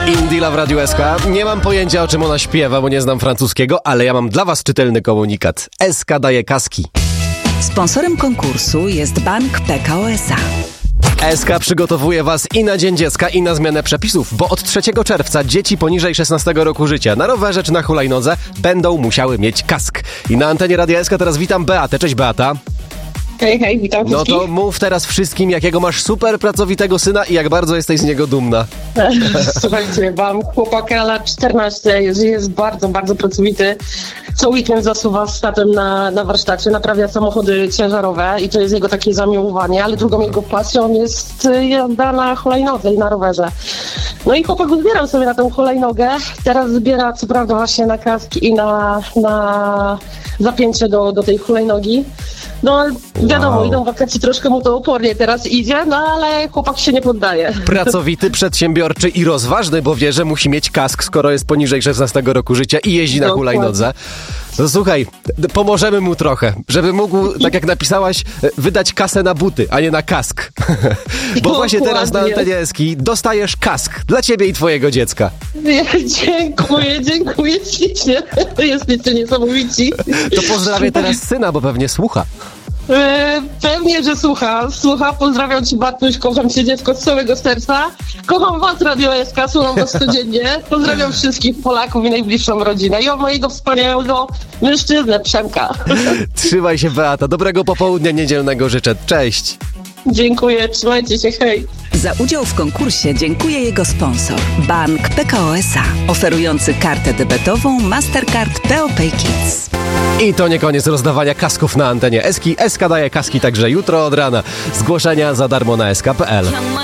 Indila w Radiu SK. Nie mam pojęcia, o czym ona śpiewa, bo nie znam francuskiego, ale ja mam dla was czytelny komunikat. SK daje kaski. Sponsorem konkursu jest Bank Pekao S.A. SK przygotowuje was i na Dzień Dziecka, i na zmianę przepisów, bo od 3 czerwca dzieci poniżej 16 roku życia na rowerze czy na hulajnodze będą musiały mieć kask. I na antenie Radia SK teraz witam Beatę. Cześć, Beata. Hej, witam wszystkich. No to mów teraz wszystkim, jakiego masz super pracowitego syna i jak bardzo jesteś z niego dumna. Słuchajcie, mam chłopaka lat 14, jest bardzo, bardzo pracowity. Co weekend zasuwa z tatem na warsztacie, naprawia samochody ciężarowe i to jest jego takie zamiłowanie, ale drugą jego pasją jest jazda na hulajnodze i na rowerze. No i chłopak zbierał sobie na tę hulajnogę, teraz zbiera co prawda właśnie na kask i na zapięcie do tej hulajnogi. No wiadomo, idą wakacje, troszkę mu to opornie teraz idzie, no ale chłopak się nie poddaje. Pracowity, przedsiębiorczy i rozważny, bo wie, że musi mieć kask, skoro jest poniżej 16 roku życia i jeździ na hulajnodze. No słuchaj, pomożemy mu trochę, żeby mógł, tak jak napisałaś, wydać kasę na buty, a nie na kask. Bo właśnie teraz na antenie Eski dostajesz kask dla ciebie i twojego dziecka. Dziękuję ślicznie. Jesteście niesamowici. To pozdrawię teraz syna, bo pewnie słucha. Pewnie, że słucha. Pozdrawiam cię, Bartuś, kocham cię, dziecko, z całego serca. Kocham was, Radio SK, słucham was codziennie. Pozdrawiam wszystkich Polaków i najbliższą rodzinę. I od mojego wspaniałego mężczyznę, Przemka. Trzymaj się, Beata. Dobrego popołudnia niedzielnego życzę. Cześć. Dziękuję, trzymajcie się, hej. Za udział w konkursie dziękuję jego sponsor, Bank Pekao S.A., oferujący kartę debetową Mastercard POPay Kids. I to nie koniec rozdawania kasków na antenie Eski. SK daje kaski także jutro od rana. Zgłoszenia za darmo na sk.pl.